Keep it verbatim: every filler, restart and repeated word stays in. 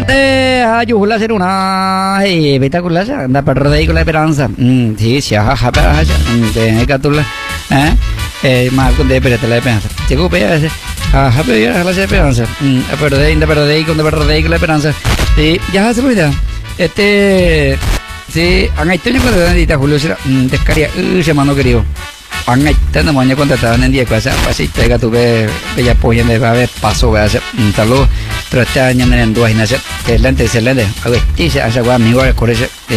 Ante a Yula ser una espectacular, anda per de con la esperanza. Sí, sí, ajá, ajá, de Catula, eh, eh, más con de pero la esperanza. Llegó pe, ajá, pero la esperanza. Pero de inda pero de con de pero de con la esperanza. Sí, ya se lo idea. Este sí, han hecho una cosa de Julio será descaria, se mano querido. Han hecho una mañana contrataban en día cosa, así te que tuve bella polla de ver paso a hacer un saludo. Pero este año en dos gimnasios excelente, excelente. A ver, dice, hace amigo al colegio.